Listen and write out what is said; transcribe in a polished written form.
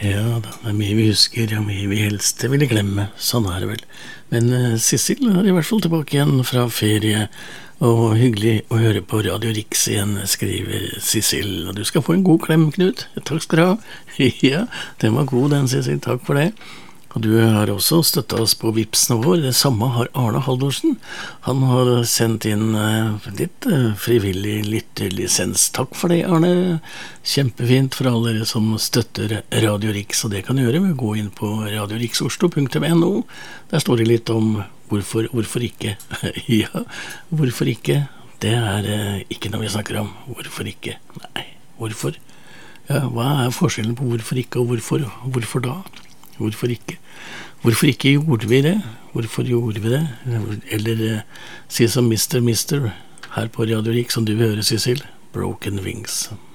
Ja da, det mye vi husker, og mye vi helst ville glemme, sånn det vel. Men Sissel er I hvert fall tilbake igjen fra ferie, og hyggelig å høre på Radio Rix igjen, skriver Sissel. Og du skal få en god klem, Knut. Takk skal du ha. Ja, den var god den, Sissel, takk for det. Og du har også støttet oss på Vipsen vår. Det samme har Arne Haldorsen. Han har sendt inn litt frivillig lytterlisens. Takk for det, Arne. Kjempefint for alle dere som støtter Radio Rix, og det kan gjøre ved å gå inn på radiorixoslo.no. Der står det litt om hvorfor ikke. Ja, hvorfor ikke? Det ikke noe vi snakker om. Hvorfor ikke? Nei, hvorfor? Ja, hva forskjellen på hvorfor ikke og hvorfor? Hvorfor da? Hvorfor ikke? Hvorfor ikke gjorde vi det? Hvorfor gjorde vi det? Eller si som Mr. her på Radio Rix, som du vil høre, Sissel. Broken Wings.